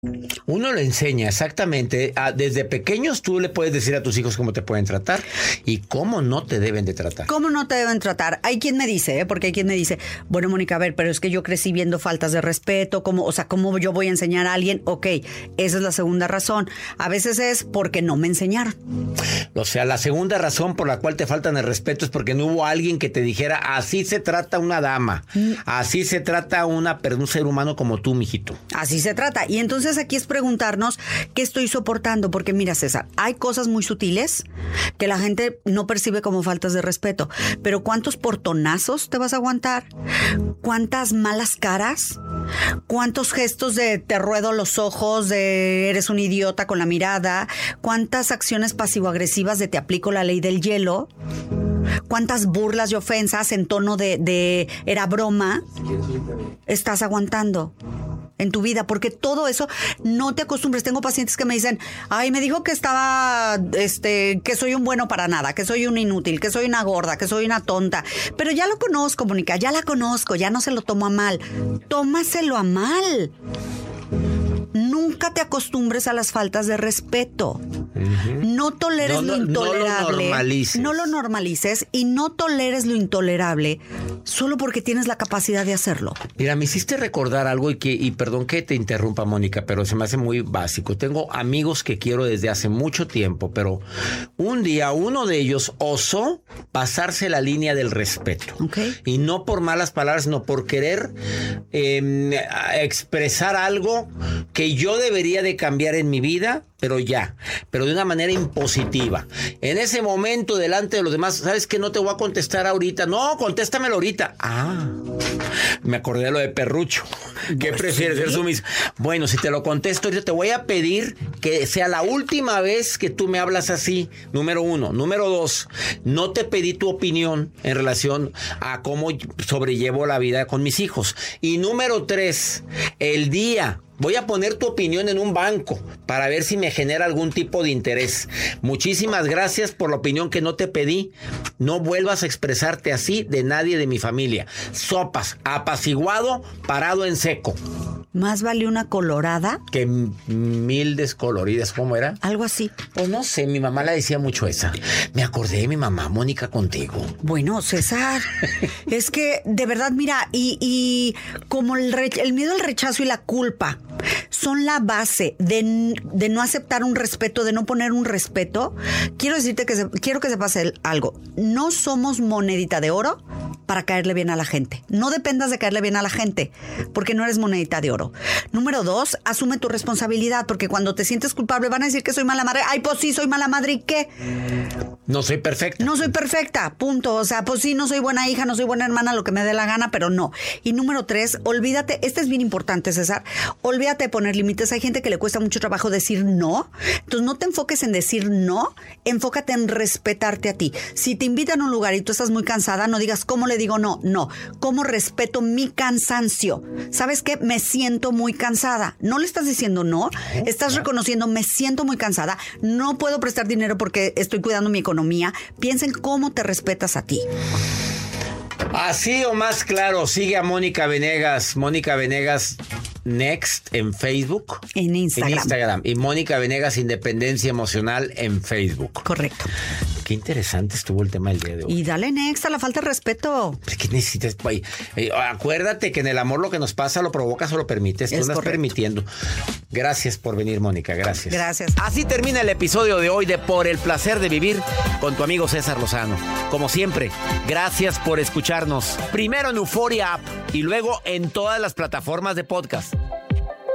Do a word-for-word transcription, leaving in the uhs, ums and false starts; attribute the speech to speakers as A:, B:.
A: Uno le enseña exactamente. A, desde pequeños tú le puedes decir a tus hijos cómo te pueden tratar y cómo no te deben de tratar.
B: ¿Cómo no te deben tratar? Hay quien me dice, ¿eh? porque hay quien me dice, bueno, Mónica, a ver, pero es que yo crecí viendo faltas de respeto, ¿cómo, o sea, ¿cómo yo voy a enseñar a alguien? Ok, esa es la segunda razón. A veces es porque no me enseñaron.
A: O sea, la segunda razón por la cual te faltan el respeto es porque no hubo alguien que te dijera, así se trata una dama, mm. así se trata una, un ser humano como tú, mijito.
B: Así se trata. Y entonces aquí es preguntarnos qué estoy soportando, porque mira, César, hay cosas muy sutiles que la gente no percibe como faltas de respeto, pero ¿cuántos portonazos te vas a aguantar? ¿Cuántas malas caras? ¿Cuántos gestos de te ruedo los ojos, de eres un idiota con la mirada? ¿Cuántas acciones pasivo-agresivas de te aplico la ley del hielo? ¿Cuántas burlas y ofensas en tono de, de era broma estás aguantando en tu vida? Porque todo eso no te acostumbres. Tengo pacientes que me dicen, ay, me dijo que estaba, este, que soy un bueno para nada, que soy un inútil, que soy una gorda, que soy una tonta. Pero ya lo conozco, Mónica, ya la conozco, ya no se lo tomo a mal. Tómaselo a mal. Nunca te acostumbres a las faltas de respeto. Uh-huh. No toleres no, lo intolerable.
A: No lo normalices.
B: No lo normalices y no toleres lo intolerable solo porque tienes la capacidad de hacerlo.
A: Mira, me hiciste recordar algo y que, y perdón que te interrumpa, Mónica, pero se me hace muy básico. Tengo amigos que quiero desde hace mucho tiempo, pero un día uno de ellos osó pasarse la línea del respeto.
B: Okay.
A: Y no por malas palabras, sino por querer eh, expresar algo que yo debería de cambiar en mi vida, pero ya, pero de una manera impositiva. En ese momento, delante de los demás, ¿sabes qué? No te voy a contestar ahorita. No, contéstamelo ahorita. Ah, me acordé de lo de Perrucho. ¿Qué pues prefieres, sí. ser sumiso? Bueno, si te lo contesto ahorita, te voy a pedir que sea la última vez que tú me hablas así. Número uno. Número dos, no te pedí tu opinión en relación a cómo sobrellevo la vida con mis hijos. Y número tres, el día... Voy a poner tu opinión en un banco para ver si me genera algún tipo de interés. Muchísimas gracias por la opinión que no te pedí. No vuelvas a expresarte así de nadie de mi familia. Sopas, apaciguado, parado en seco.
B: ¿Más vale una colorada?
A: Que mil descoloridas, ¿cómo era?
B: Algo así.
A: Pues no sé, mi mamá la decía mucho esa. Me acordé de mi mamá, Mónica, contigo.
B: Bueno, César, es que de verdad, mira, y, y como el, re, el miedo al rechazo y la culpa son la base de, de no aceptar un respeto, de no poner un respeto, quiero decirte que se, quiero que sepas algo. No somos monedita de oro para caerle bien a la gente. No dependas de caerle bien a la gente, porque no eres monedita de oro. Número dos, asume tu responsabilidad, porque cuando te sientes culpable van a decir que soy mala madre. Ay, pues sí, soy mala madre, ¿y qué?
A: No soy perfecta.
B: No soy perfecta, punto. O sea, pues sí, no soy buena hija, no soy buena hermana, lo que me dé la gana, pero no. Y número tres, olvídate, este es bien importante, César, olvídate de poner límites. Hay gente que le cuesta mucho trabajo decir no. Entonces no te enfoques en decir no, enfócate en respetarte a ti. Si te invitan a un lugar y tú estás muy cansada, no digas, ¿cómo le digo no? No. ¿Cómo respeto mi cansancio? ¿Sabes qué? Me siento muy cansada. No le estás diciendo no, estás reconociendo, me siento muy cansada, no puedo prestar dinero porque estoy cuidando mi economía. Piensa en cómo te respetas a ti.
A: Así o más claro, sigue a Mónica Venegas. Mónica Venegas Next en Facebook.
B: En Instagram.
A: En Instagram. Y Mónica Venegas Independencia Emocional en Facebook.
B: Correcto.
A: Qué interesante estuvo el tema del día de hoy.
B: Y dale next a la falta de respeto.
A: ¿Qué necesitas? Eh, acuérdate que en el amor lo que nos pasa lo provocas o lo permites. Tú andas permitiendo. Gracias por venir, Mónica. Gracias.
B: Gracias.
A: Así termina el episodio de hoy de Por el Placer de Vivir con tu amigo César Lozano. Como siempre, gracias por escucharnos. Primero en Euforia App y luego en todas las plataformas de podcast.